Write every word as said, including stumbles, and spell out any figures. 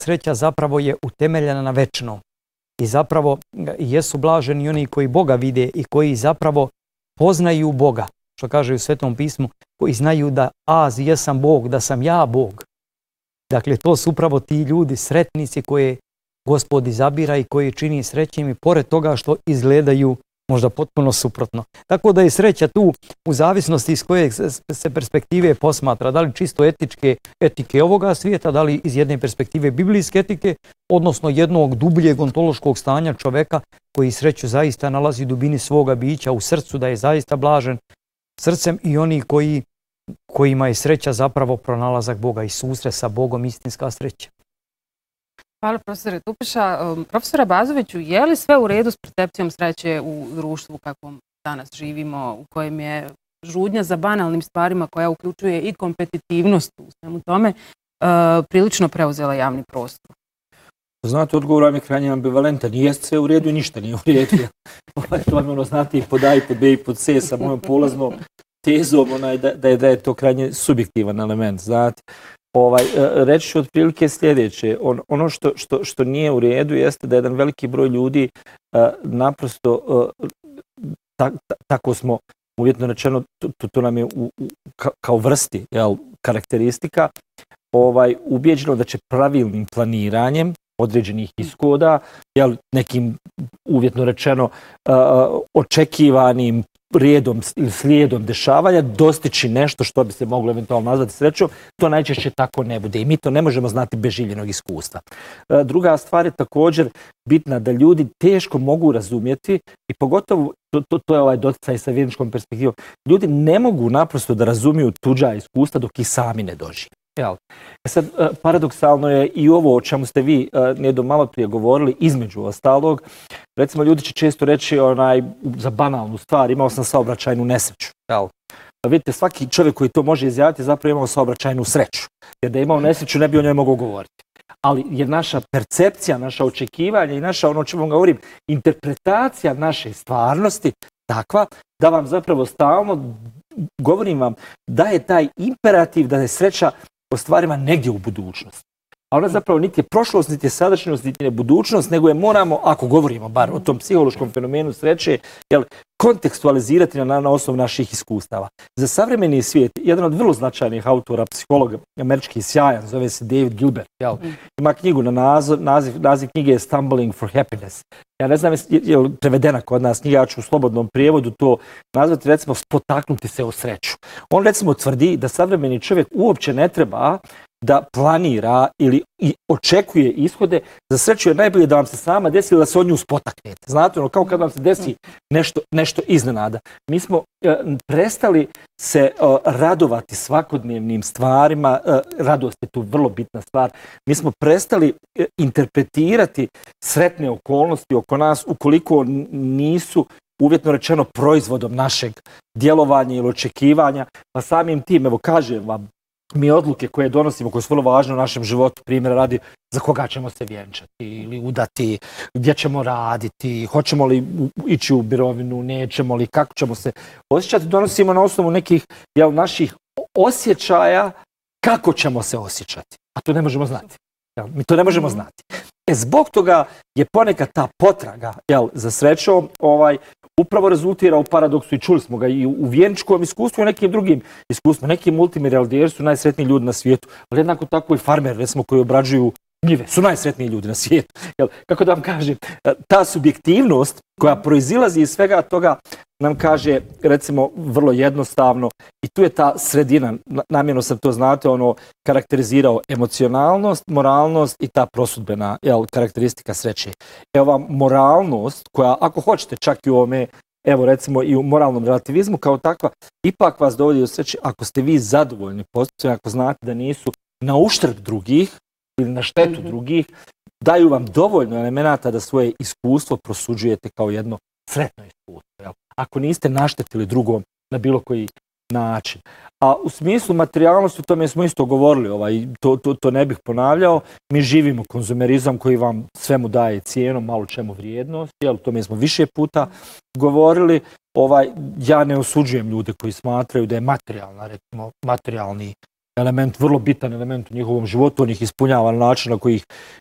sreća zapravo je utemeljena na večno. I zapravo jesu blaženi oni koji Boga vide i koji zapravo poznaju Boga. Što kaže u Svetom pismu, koji znaju da az jesam Bog, da sam ja Bog. Dakle, to su upravo ti ljudi, sretnici koje Gospod izabira i koji čini srećnim i pored toga što izgledaju možda potpuno suprotno. Tako da je sreća tu u zavisnosti iz koje se perspektive posmatra, da li čisto etičke etike ovoga svijeta, da li iz jedne perspektive biblijske etike, odnosno jednog dubljeg ontološkog stanja čoveka koji sreću zaista nalazi u dubini svoga bića, u srcu, da je zaista blažen srcem, i oni koji, kojima je sreća zapravo pronalazak Boga i susret sa Bogom, istinska sreća. Hvala, profesore Tupiša. Profesora Bazoviću, je li sve u redu s percepcijom sreće u društvu kakvom danas živimo, u kojem je žudnja za banalnim stvarima koja uključuje i kompetitivnost u svemu tome, prilično preuzela javni prostor? Znate, odgovor vam je krajnje ambivalentan. Jeste sve u redu i ništa nije u redu. To vam je ono, znate, i pod A, i pod B, i pod C sa mojom polaznom tezom onaj, da, da, je, da je to krajnje subjektivan element. Znate, ovaj, reći ću otprilike sljedeće. On, ono što, što, što nije u redu jeste da jedan veliki broj ljudi uh, naprosto uh, ta, ta, tako smo uvjetno rečeno, to, to nam je u, u, ka, kao vrsti, jel, karakteristika, ovaj, ubijeđeno da će pravilnim planiranjem određenih ishoda, jel, nekim uvjetno rečeno uh, očekivanim redom ili slijedom dešavanja dostići nešto što bi se moglo eventualno nazvati srećom, to najčešće tako ne bude i mi to ne možemo znati bez življenog iskustva. Uh, druga stvar je također bitna, da ljudi teško mogu razumjeti i pogotovo to, to, to je ovaj doticaj sa vjerničkom perspektivom. Ljudi ne mogu naprosto da razumiju tuđa iskustva dok ih sami ne dožive. Jel? Sad, paradoksalno je i ovo o čemu ste vi Nedo malo prije govorili, između ostalog. Recimo, ljudi će često reći onaj, za banalnu stvar, imao sam saobraćajnu nesreću. Jel? Vidite, svaki čovjek koji to može izjaviti zapravo imao saobraćajnu sreću. Jer da je imao nesreću ne bi o njoj mogao govoriti. Ali je naša percepcija, naša očekivanja i naša, ono o čemu govorim, interpretacija naše stvarnosti takva da vam zapravo stalno, govorim vam, da je taj imperativ da je sreća o stvarima negdje u budućnosti. A ona zapravo niti je prošlost, niti je sadašnjost, niti je budućnost, nego je moramo, ako govorimo bar o tom psihološkom fenomenu sreće, jel, kontekstualizirati na, na osnovu naših iskustava. Za savremeni svijet, jedan od vrlo značajnih autora, psihologa, američki sjajan, zove se David Gilbert. Jel, ima knjigu na naziv, naziv, naziv knjige je Stumbling for Happiness. Ja ne znam je, je li prevedena kod nas knjiga, ja ću u slobodnom prijevodu to nazvati, recimo, spotaknuti se o sreću. On recimo tvrdi da savremeni čovjek uopće ne treba da planira ili i očekuje ishode. Za sreću je najbolje da vam se sama desi ili da se od nju spotaknete. Znate, ono, kao kad vam se desi nešto, nešto iznenada. Mi smo e, prestali se e, radovati svakodnevnim stvarima. E, radost je tu vrlo bitna stvar. Mi smo prestali e, interpretirati sretne okolnosti oko nas ukoliko nisu uvjetno rečeno proizvodom našeg djelovanja ili očekivanja. Pa samim tim, evo kažem vam, mi odluke koje donosimo, koje su vrlo važne u našem životu, primjera radi, za koga ćemo se vjenčati ili udati, gdje ćemo raditi, hoćemo li ići u mirovinu, nećemo li, kako ćemo se osjećati, donosimo na osnovu nekih, jel, naših osjećaja kako ćemo se osjećati. A to ne možemo znati. Jel, mi to ne možemo znati. E, zbog toga je ponekad ta potraga, jel, za srećom, ovaj, upravo rezultira u paradoksu i čuli smo ga i u vjenčkom iskustvu i nekim drugim iskustvima. Neki multimilijarderi su najsretniji ljudi na svijetu, ali jednako tako i farmeri, recimo, koji obrađuju njive, su najsretniji ljudi na svijetu. Jel, kako da vam kažem, ta subjektivnost koja proizilazi iz svega toga nam kaže, recimo, vrlo jednostavno, i tu je ta sredina, namjerno sam to, znate, ono, karakterizirao emocionalnost, moralnost i ta prosudbena, jel, karakteristika sreće. Evo vam moralnost koja, ako hoćete, čak i u ovome, evo recimo i u moralnom relativizmu kao takva, ipak vas dovodi do sreće ako ste vi zadovoljni postupcima, ako znate da nisu na uštrb drugih ili na štetu mm-hmm. drugih, daju vam dovoljno elemenata da svoje iskustvo prosuđujete kao jedno sretno iskustvo. Jel? Ako niste naštetili drugom na bilo koji način. A u smislu materijalnosti, o tome smo isto govorili, ovaj, to, to, to ne bih ponavljao, mi živimo konzumerizam koji vam svemu daje cijenu, malo čemu vrijednost, jel, o tome smo više puta govorili. Ovaj, ja ne osuđujem ljude koji smatraju da je materijalna, recimo, materijalni element, vrlo bitan element u njihovom životu, on ih ispunjava na način na koji ih